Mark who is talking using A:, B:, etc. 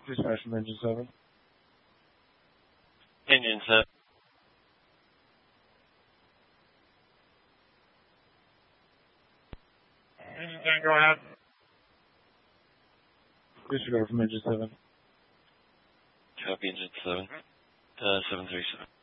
A: Dispatch from Engine 7.
B: Engine 7.
C: Engine 10, go ahead.
A: Disregard from Engine 7.
B: Copy, Engine 7. 737.